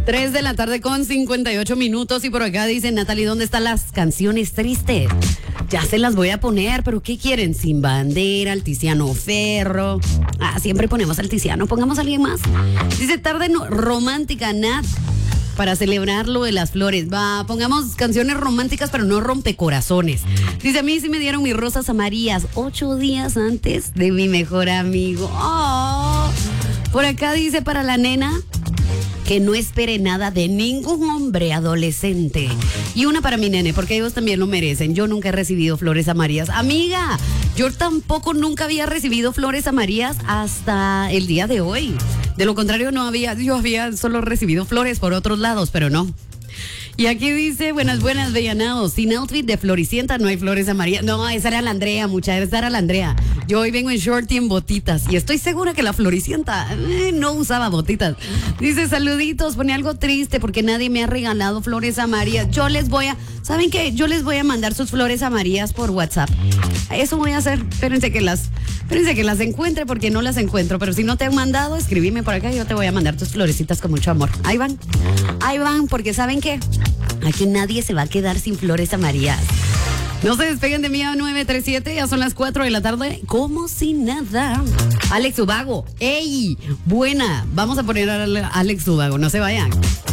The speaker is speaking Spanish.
3 de la tarde con 58 minutos y por acá dice Natalie, ¿dónde están las canciones tristes? Ya se las voy a poner, pero ¿qué quieren? Sin Bandera, al Tiziano Ferro. Siempre ponemos al Tiziano, pongamos a alguien más. Dice tarde romántica, Nat, para celebrar lo de las flores. Pongamos canciones románticas, pero no rompecorazones. Dice, a mí sí me dieron mis rosas amarillas 8 días antes de mi mejor amigo. Oh. Por acá dice para la nena que no espere nada de ningún hombre adolescente. Y una para mi nene, porque ellos también lo merecen. Yo nunca he recibido flores amarillas. Amiga, yo tampoco nunca había recibido flores amarillas hasta el día de hoy. De lo contrario, yo había solo recibido flores por otros lados, pero no. Y aquí dice, buenas, Vellanados. Sin outfit de Floricienta no hay flores amarillas. No, esa era la Andrea, esa era la Andrea. Yo hoy vengo en short y en botitas. Y estoy segura que la Floricienta no usaba botitas. Dice, saluditos, pone algo triste porque nadie me ha regalado flores amarillas. ¿Saben qué? Yo les voy a mandar sus flores amarillas por WhatsApp. Eso voy a hacer. Espérense que las encuentre porque no las encuentro. Pero si no te han mandado, escribime por acá y yo te voy a mandar tus florecitas con mucho amor. Ahí van, porque ¿saben qué? Aquí nadie se va a quedar sin flores amarillas. No se despeguen de mí a 937, ya son las 4 de la tarde, como si nada. Alex Ubago, ¡ey! Buena, vamos a poner a Alex Ubago, no se vayan.